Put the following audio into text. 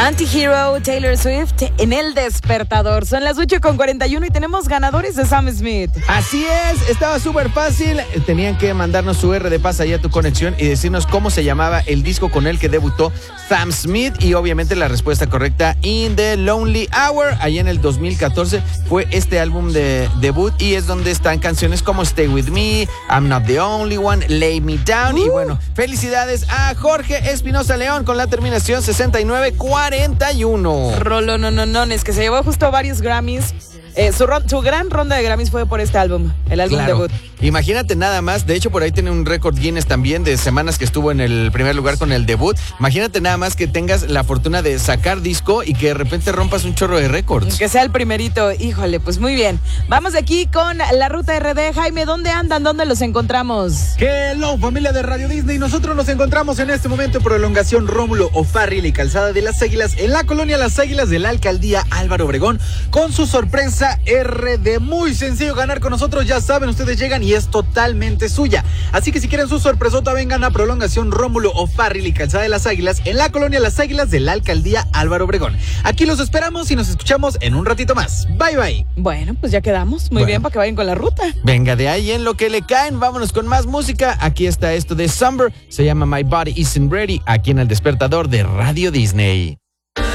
Anti-Hero, Taylor Swift en El Despertador. Son las 8:41 y tenemos ganadores de Sam Smith. Así es, estaba súper fácil. Tenían que mandarnos su R de paz allá a tu conexión y decirnos cómo se llamaba el disco con el que debutó Sam Smith. Y obviamente la respuesta correcta, In the Lonely Hour. Allá en el 2014 fue este álbum de debut y es donde están canciones como Stay With Me, I'm Not the Only One, Lay Me Down. Y bueno, felicidades a Jorge Espinosa León con la terminación 6941. Rolo, no, es que se llevó justo varios Grammys. Su gran ronda de Grammys fue por este álbum, el álbum debut. Imagínate nada más, de hecho por ahí tiene un récord Guinness también de semanas que estuvo en el primer lugar con el debut. Imagínate nada más que tengas la fortuna de sacar disco y que de repente rompas un chorro de récords. Que sea el primerito, híjole, pues muy bien. Vamos de aquí con la Ruta RD. Jaime, ¿dónde andan? ¿Dónde los encontramos? Hello, familia de Radio Disney. Nosotros nos encontramos en este momento en Prolongación Rómulo O'Farrill y Calzada de las Águilas, en la colonia Las Águilas de la Alcaldía Álvaro Obregón, con su sorpresa RD. Muy sencillo ganar con nosotros, ya saben, ustedes llegan y es totalmente suya. Así que si quieren su sorpresota, vengan a Prolongación Rómulo O'Farrill y Calzada de las Águilas, en la colonia Las Águilas de la Alcaldía Álvaro Obregón. Aquí los esperamos y nos escuchamos en un ratito más. Bye, bye. Bueno, pues ya quedamos. Muy bien, para que vayan con la ruta. Venga, de ahí en lo que le caen, vámonos con más música. Aquí está esto de Summer, se llama My Body Isn't Ready, aquí en El Despertador de Radio Disney.